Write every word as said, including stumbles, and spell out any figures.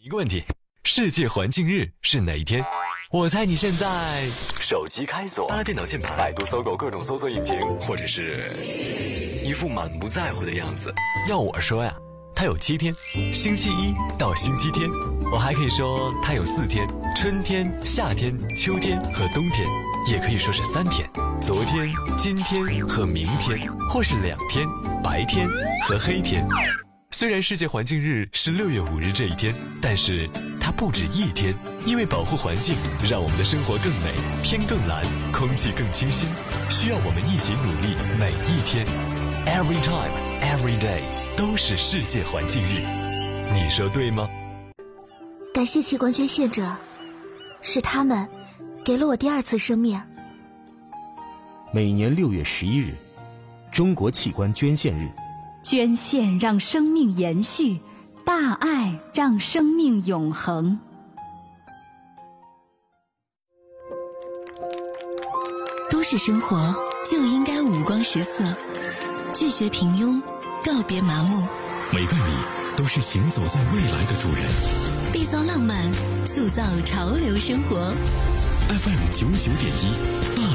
一个问题，世界环境日是哪一天？我猜你现在手机开锁，拉电脑键盘，百度、搜狗各种搜索引擎，或者是一副满不在乎的样子。要我说呀，它有七天，星期一到星期天。我还可以说它有四天，春天、夏天、秋天和冬天，也可以说是三天，昨天、今天和明天，或是两天，白天和黑天。虽然世界环境日是六月五日这一天，但是它不止一天，因为保护环境，让我们的生活更美，天更蓝，空气更清新，需要我们一起努力，每一天 ，every time, every day 都是世界环境日，你说对吗？ 感谢器官捐献者，是他们给了我第二次生命。 每年六月十一日，中国器官捐献日。 捐献让生命延续，大爱让生命永恒。 都市生活就应该五光十色，拒绝平庸，告别麻木。 每个你都是行走在未来的主人。 缔造浪漫，塑造潮流生活。 F M 九九点一。